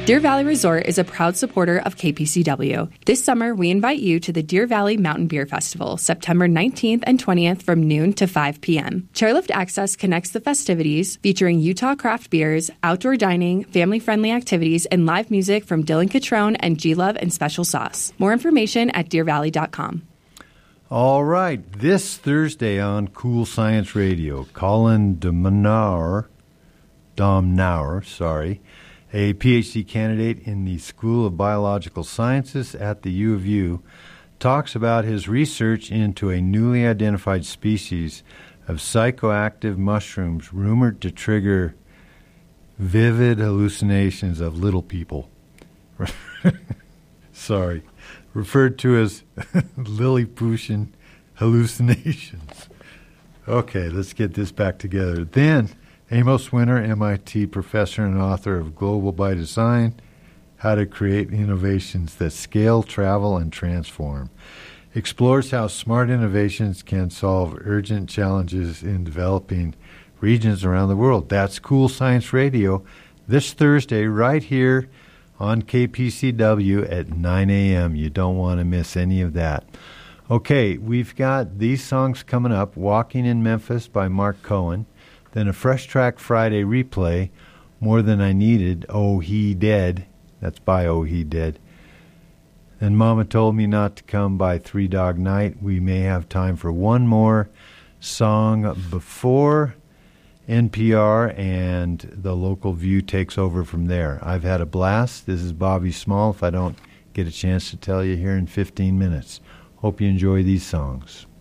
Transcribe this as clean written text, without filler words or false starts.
Deer Valley Resort is a proud supporter of KPCW. This summer, we invite you to the Deer Valley Mountain Beer Festival, September 19th and 20th from noon to 5 p.m. Chairlift Access connects the festivities, featuring Utah craft beers, outdoor dining, family-friendly activities, and live music from Dylan Catrone and G-Love and Special Sauce. More information at deervalley.com. All right, this Thursday on Cool Science Radio, Colin Domnauer, a PhD candidate in the School of Biological Sciences at the U of U, talks about his research into a newly identified species of psychoactive mushrooms rumored to trigger vivid hallucinations of little people. Referred to as Lilliputian hallucinations. Okay, let's get this back together. Then, Amos Winter, MIT professor and author of Global by Design, How to Create Innovations That Scale, Travel, and Transform, explores how smart innovations can solve urgent challenges in developing regions around the world. That's Cool Science Radio this Thursday right here on KPCW at 9 a.m. You don't want to miss any of that. Okay, we've got these songs coming up. Walking in Memphis by Mark Cohen. Then a Fresh Track Friday replay, More Than I Needed, Oh He Dead. That's by Oh He Dead. Then Mama Told Me Not to Come by Three Dog Night. We may have time for one more song before NPR and the local view takes over from there. I've had a blast. This is Bobby Small, if I don't get a chance to tell you here in 15 minutes. Hope you enjoy these songs.